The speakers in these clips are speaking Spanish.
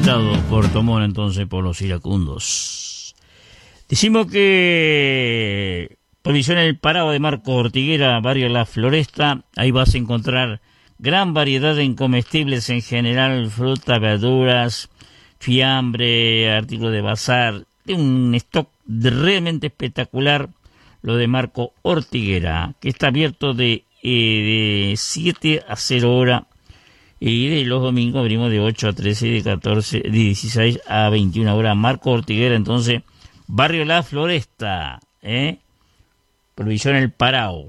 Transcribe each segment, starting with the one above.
Interpretado por Tomón, entonces, por los iracundos. Decimos que Provisión El Parado de Marco Ortiguera, barrio La Floresta, ahí vas a encontrar gran variedad de comestibles en general, frutas, verduras, fiambre, artículos de bazar, de un stock realmente espectacular, lo de Marco Ortiguera, que está abierto de 7 a 0 hora. Y de los domingos abrimos de 8 a 13, de 14, de 16 a 21 horas. Marco Ortiguera, entonces, barrio La Floresta, Provisión El Parao.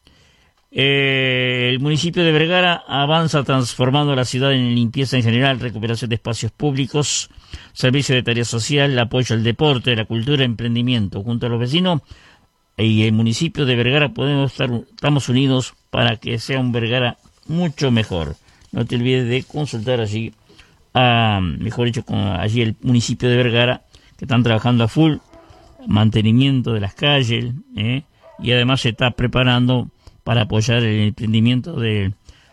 El municipio de Vergara avanza transformando la ciudad en limpieza en general, recuperación de espacios públicos, servicio de tarea social, apoyo al deporte, la cultura, emprendimiento. Junto a los vecinos y el municipio de Vergara estamos unidos para que sea un Vergara mucho mejor. No te olvides de consultar allí, mejor dicho, allí el municipio de Vergara, que están trabajando a full, mantenimiento de las calles, y además se está preparando para apoyar el emprendimiento del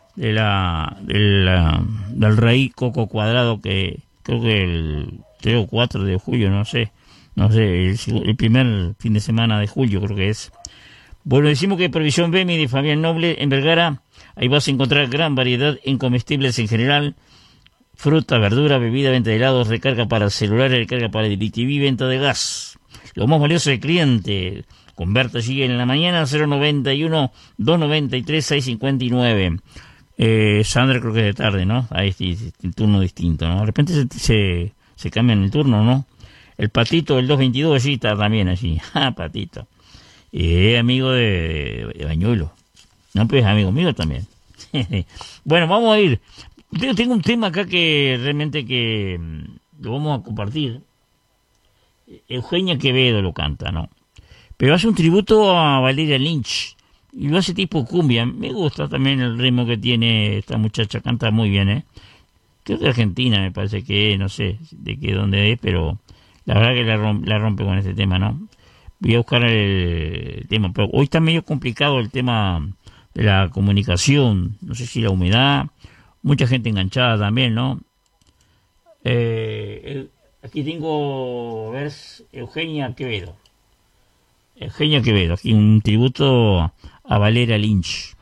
Raí Coco Cuadrado, que creo que el 3 o 4 de julio, no sé, el primer fin de semana de julio creo que es. Bueno, decimos que Provisión Bemi de Fabián Noble en Vergara, ahí vas a encontrar gran variedad en comestibles en general, fruta, verdura, bebida, venta de helados, recarga para celulares, recarga para DirecTV, venta de gas. Lo más valioso del cliente, converta allí en la mañana 091-293-659. Sandra creo que es de tarde, ¿no? Ahí es el turno distinto, ¿no? De repente se cambian el turno, ¿no? El Patito, el 222, allí está también allí. Patito. Amigo de Bañuelo. No, pues amigo mío también. Bueno, vamos a ir. Tengo un tema acá que realmente que lo vamos a compartir. Eugenia Quevedo lo canta, ¿no? Pero hace un tributo a Valeria Lynch. Y lo hace tipo cumbia. Me gusta también el ritmo que tiene esta muchacha. Canta muy bien, ¿eh? Creo que de Argentina me parece que, no sé de qué dónde es, pero la verdad que la rompe con este tema, ¿no? Voy a buscar el tema, pero hoy está medio complicado el tema de la comunicación, no sé si la humedad, mucha gente enganchada también, ¿no? Aquí tengo, a ver, Eugenia Quevedo, aquí un tributo a Valeria Lynch.